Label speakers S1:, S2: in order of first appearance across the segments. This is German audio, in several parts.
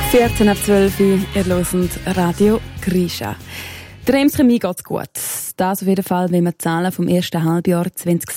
S1: 14:12 Uhr, ihr hört Radio Grisha. Der Ems Chemie geht's gut. Das auf jeden Fall, wenn man die Zahlen vom ersten Halbjahr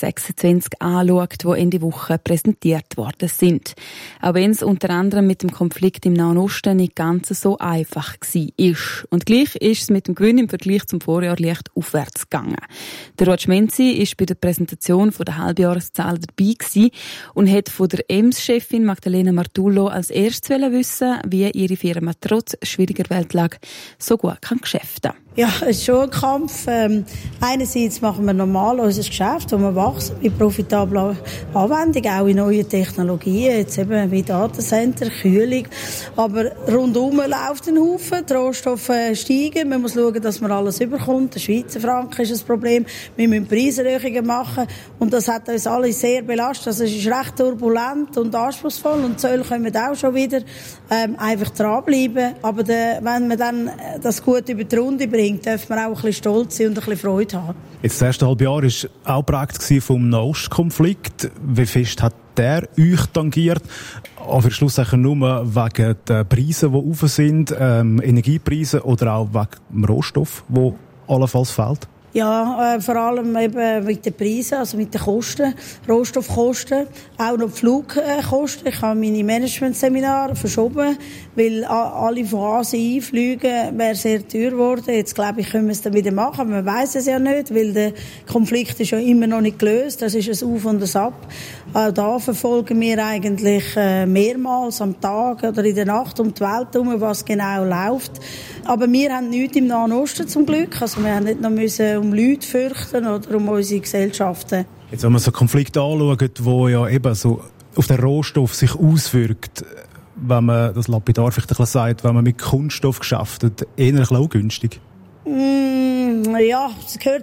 S1: 2026 anschaut, die Ende Woche präsentiert worden sind. Auch wenn es unter anderem mit dem Konflikt im Nahen Osten nicht ganz so einfach war. Und gleich ist es mit dem Gewinn im Vergleich zum Vorjahr leicht aufwärts gegangen. Der Roger Menzi war bei der Präsentation der Halbjahreszahlen dabei gewesen und hat von der Ems-Chefin Magdalena Martullo als erstes wissen, wie ihre Firma trotz schwieriger Weltlage so gut geschäften kann.
S2: Ja, es ist schon ein Kampf. Einerseits machen wir normal unser Geschäft, wo wir wachsen mit profitabler Anwendung, auch in neuen Technologien, jetzt eben wie Datacenter, Kühlung. Aber rundum läuft ein Haufen, die Rohstoffe steigen, man muss schauen, dass man alles überkommt. Der Schweizer Franken ist ein Problem, wir müssen Preiserhöhungen machen und das hat uns alle sehr belastet. Also es ist recht turbulent und anspruchsvoll und die Zölle kommen auch schon wieder. Einfach dranbleiben, aber wenn man dann das gut über die Runde bringt, darf man auch ein bisschen stolz sein und ein bisschen Freude haben.
S3: Jetzt, das erste Halbjahr war auch geprägt vom Nahostkonflikt. Wie fest hat der euch tangiert? Aber schlussendlich nur wegen den Preisen, die rauf sind, Energiepreise oder auch wegen dem Rohstoff, der allenfalls fehlt?
S2: Ja, vor allem eben mit den Preisen, also mit den Kosten, Rohstoffkosten, auch noch die Flugkosten. Ich habe meine Managementseminare verschoben, weil alle von Asien einfliegen, wäre sehr teuer geworden. Jetzt glaube ich, können wir es dann wieder machen, aber man weiss es ja nicht, weil der Konflikt ist ja immer noch nicht gelöst. Das ist ein Auf und ein Ab. Auch da verfolgen wir eigentlich mehrmals am Tag oder in der Nacht um die Welt herum, was genau läuft. Aber wir haben nichts im Nahen Osten zum Glück. Also wir haben nicht noch müssen um Leute fürchten oder um unsere Gesellschaften.
S3: Jetzt, wenn man so Konflikte anschaut, wo ja eben so auf den Rohstoff sich auswirkt, wenn man das lapidar vielleicht ein bisschen sagt, wenn man mit Kunststoff geschafft hat, eher ein bisschen ungünstig.
S2: Ja, es gehört